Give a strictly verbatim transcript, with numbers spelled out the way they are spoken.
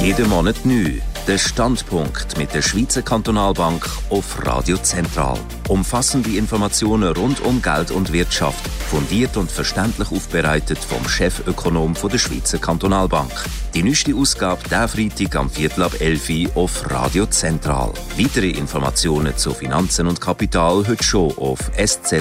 Jeden Monat neu. Der Standpunkt mit der Schweizer Kantonalbank auf Radio Zentral. Umfassende Informationen rund um Geld und Wirtschaft, fundiert und verständlich aufbereitet vom Chefökonom der Schweizer Kantonalbank. Die neueste Ausgabe diesen Freitag am Viertel ab elf Uhr auf Radio Zentral. Weitere Informationen zu Finanzen und Kapital heute schon auf S Z